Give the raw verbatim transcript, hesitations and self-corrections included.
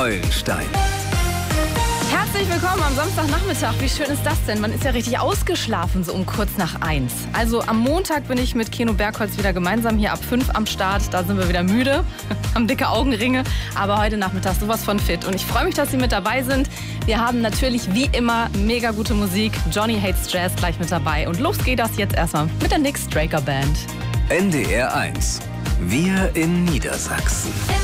Eulenstein. Herzlich willkommen am Samstagnachmittag. Wie schön ist das denn? Man ist ja richtig ausgeschlafen, so um kurz nach eins. Also am Montag bin ich mit Keno Bergholz wieder gemeinsam hier ab fünf am Start. Da sind wir wieder müde, haben dicke Augenringe, aber heute Nachmittag sowas von fit. Und ich freue mich, dass Sie mit dabei sind. Wir haben natürlich wie immer mega gute Musik. Johnny Hates Jazz gleich mit dabei. Und los geht das jetzt erstmal mit der Nick Straker Band. N D R eins. Wir in Niedersachsen.